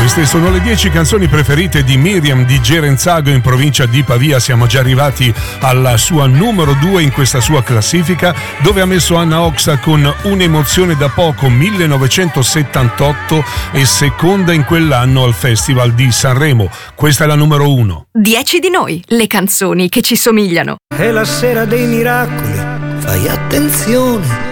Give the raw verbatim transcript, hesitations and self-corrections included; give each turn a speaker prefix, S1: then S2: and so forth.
S1: Queste sono le dieci canzoni preferite di Miriam di Gerenzago in provincia di Pavia. Siamo già arrivati alla sua numero due in questa sua classifica, dove ha messo Anna Oxa con Un'emozione da poco, millenovecentosettantotto, e seconda in quell'anno al Festival di Sanremo. Questa è la numero uno.
S2: Dieci di noi, le canzoni che ci somigliano.
S3: È la sera dei miracoli, fai attenzione,